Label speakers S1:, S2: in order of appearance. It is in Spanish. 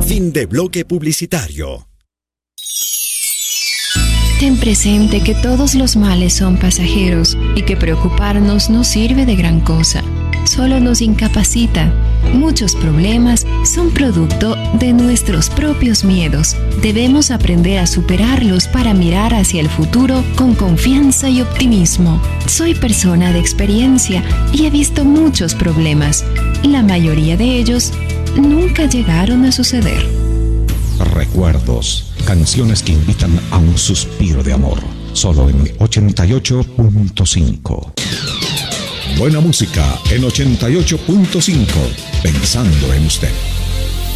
S1: Fin de bloque publicitario.
S2: Ten presente que todos los males son pasajeros y que preocuparnos no sirve de gran cosa. Solo nos incapacita. Muchos problemas son producto de nuestros propios miedos. Debemos aprender a superarlos para mirar hacia el futuro con confianza y optimismo. Soy persona de experiencia y he visto muchos problemas. La mayoría de ellos nunca llegaron a suceder.
S3: Recuerdos, canciones que invitan a un suspiro de amor. Solo en 88.5. Buena música en 88.5. Pensando en usted.